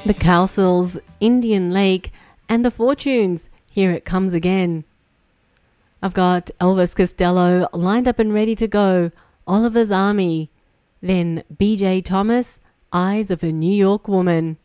The Cowsills, Indian Lake, and the Fortunes. Here it comes again. I've got Elvis Costello lined up and ready to go, Oliver's Army. Then BJ Thomas, Eyes of a New York Woman.